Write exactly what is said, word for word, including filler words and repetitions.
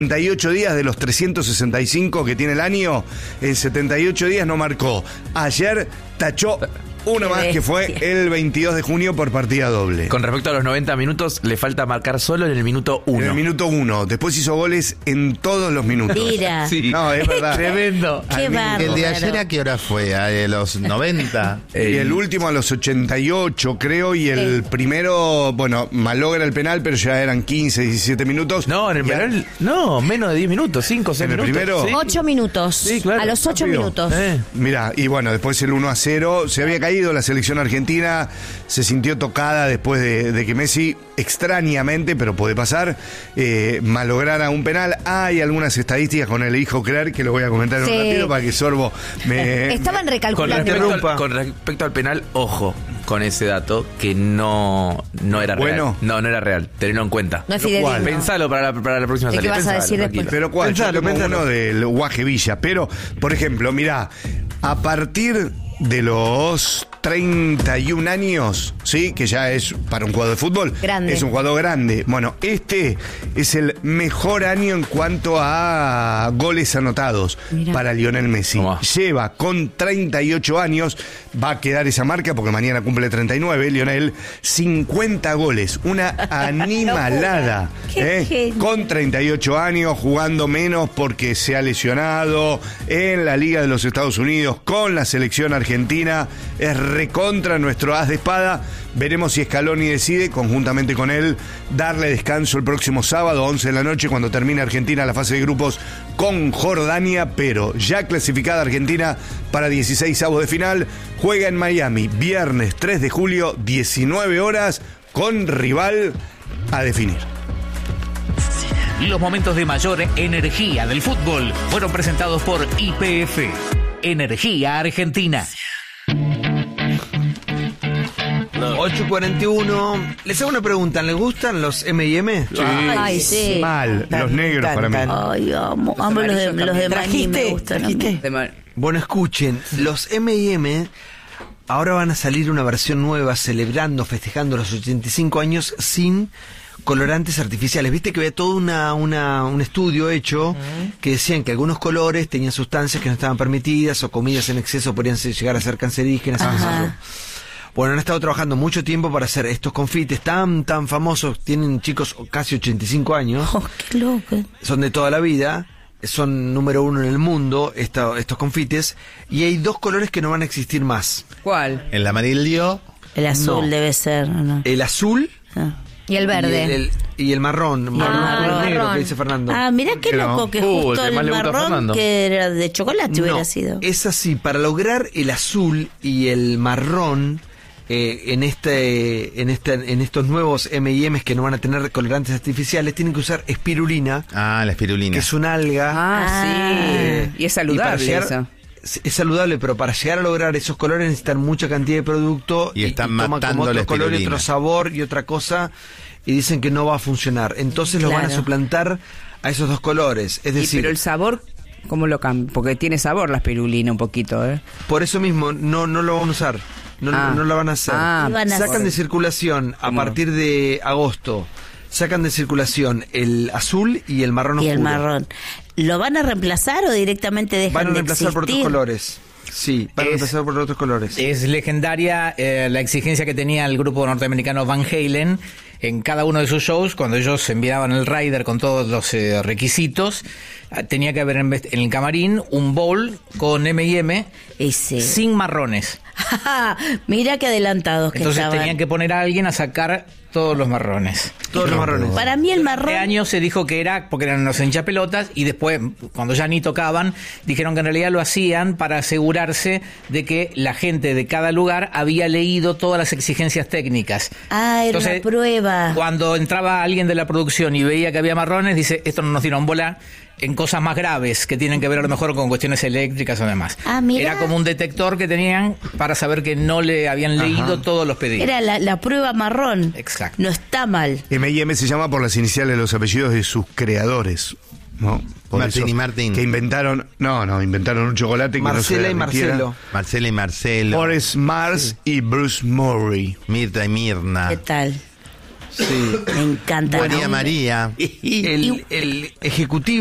setenta y ocho días de los trescientos sesenta y cinco que tiene el año, en setenta y ocho días no marcó. Ayer tachó uno más, que fue el veintidós de junio por partida doble. Con respecto a los noventa minutos, le falta marcar solo en el minuto uno. En el minuto uno. Después hizo goles en todos los minutos. Mira. Sí. No, es verdad. Tremendo. Qué bárbaro. ¿El de ayer a qué hora fue? ¿A los noventa? Y el último a los ochenta y ocho, creo, y el Sí. primero, bueno, malogra el penal, pero ya eran quince, diecisiete minutos. No, en el Y a- penal, no, menos de diez minutos, cinco, seis ¿En el minutos. primero? Sí. Ocho minutos. Sí, claro. A los ocho Rápido. minutos. Eh. Mirá, y bueno, después el uno a cero, se había caído la selección argentina, se sintió tocada después de, de que Messi, extrañamente, pero puede pasar, eh, malograra un penal. Hay algunas estadísticas con el hijo Clerc que lo voy a comentar en Sí. un ratito para que Sorbo me... Estaban Con recalculando. respecto, al, Interrumpa. con respecto al penal, ojo con ese dato, que no, no era Bueno. real. No, no era real, tenlo en cuenta. No es Lo cual. fidedigno. Pensalo para la, para la próxima ¿Y qué salida. vas a Pensalo, decir tranquilo. después? Pero cuál, Pensalo, yo tomo pensalo. uno del Guaje Villa. Pero, por ejemplo, mirá, a partir de los treinta y un años, ¿sí? Que ya es para un jugador de fútbol. Grande. Es un jugador grande. Bueno, este es el mejor año en cuanto a goles anotados Mirá. para Lionel Messi. Tomá. Lleva con treinta y ocho años, va a quedar esa marca porque mañana cumple treinta y nueve, Lionel, cincuenta goles, una animalada. Qué ¿eh? genio. Con treinta y ocho años, jugando menos porque se ha lesionado en la Liga de los Estados Unidos, con la selección argentina, es recontra nuestro as de espada. Veremos si Scaloni decide, conjuntamente con él, darle descanso el próximo sábado, once de la noche, cuando termine Argentina la fase de grupos con Jordania, pero ya clasificada Argentina para dieciséis avos de final, juega en Miami, viernes tres de julio, diecinueve horas, con rival a definir. Los momentos de mayor energía del fútbol fueron presentados por Y P F, Energía Argentina. ocho cuarenta y uno. Les hago una pregunta. ¿Les gustan los M y M? Ay, sí. Mal, Tan, los negros tan, para mí. tan. Ay, amo. Amo los de, los de Maní, me gustan. a mí. ¿Trajiste? Bueno, escuchen. Los M y M ahora van a salir una versión nueva celebrando, festejando los ochenta y cinco años sin colorantes artificiales. Viste que había todo una, una, un estudio hecho que decían que algunos colores tenían sustancias que no estaban permitidas o comidas en exceso podrían ser- llegar a ser cancerígenas. Ajá. Bueno, han estado trabajando mucho tiempo para hacer estos confites tan, tan famosos. Tienen chicos casi ochenta y cinco años. Oh, qué loco. Son de toda la vida. Son número uno en el mundo esta- estos confites. Y hay dos colores que no van a existir más. ¿Cuál? El amarillo, El azul No. debe ser, ¿no? el azul Ah. Y el verde. y el, el- y el marrón. marrón, Ah, marrón negro marrón. que dice Fernando. Ah, mira qué No. loco que Uh, justo el que el más le gusta a marrón Fernando. que era de chocolate No, hubiera sido. es así. Para lograr el azul y el marrón eh, en este, en este, en estos nuevos M y M's que no van a tener colorantes artificiales, tienen que usar espirulina, Ah, la espirulina. que es un alga. Ah, Eh, sí. Y es para saludable llegar- eso. Es es saludable, pero para llegar a lograr esos colores necesitan mucha cantidad de producto Y están toma matando como otro la color y espirulina. otro sabor y otra cosa y dicen que no va a funcionar. Entonces los van a Claro. suplantar a esos dos colores. Es Y, decir, pero el sabor, ¿cómo lo cambia? Porque tiene sabor la espirulina un poquito, ¿eh? por eso mismo no, no lo van a usar. No, Ah. no la van a hacer. Ah, Iban a Sacan hacer. de circulación a ¿Cómo? partir de agosto. Sacan de circulación el azul y el marrón Y oscuro. el marrón. ¿Lo van a reemplazar o directamente dejan Van a de reemplazar por otros existir? colores. Sí, van a Es- reemplazar por otros colores. Es legendaria eh, la exigencia que tenía el grupo norteamericano Van Halen en cada uno de sus shows. Cuando ellos enviaban el rider con todos los eh, requisitos, eh, tenía que haber en, vez- en el camarín un bowl con M y M Ese. sin marrones. Mira qué adelantados que Entonces estaban. tenían que poner a alguien a sacar todos los marrones. Todos los marrones. Para mí el marrón... Este año se dijo que era porque eran los hinchapelotas y después, cuando ya ni tocaban, dijeron que en realidad lo hacían para asegurarse de que la gente de cada lugar había leído todas las exigencias técnicas. Ah, era una prueba. Cuando entraba alguien de la producción y veía que había marrones, dice, esto no nos dieron bola en cosas más graves que tienen que ver a lo mejor con cuestiones eléctricas o demás. Ah, mirá. Era como un detector que tenían para saber que no le habían leído todos los pedidos. Era la, la prueba marrón. Exacto. No está mal. M y M se llama por las iniciales de los apellidos de sus creadores, ¿no? Por Martín eso, y Martín. Que inventaron, no, no, inventaron un chocolate que Marcela no se y derritiera. Marcelo. Marcela y Marcelo. Boris Mars y Bruce Murray. Mirta y Mirna. ¿Qué tal? Sí. Me encanta. María María. El, el ejecutivo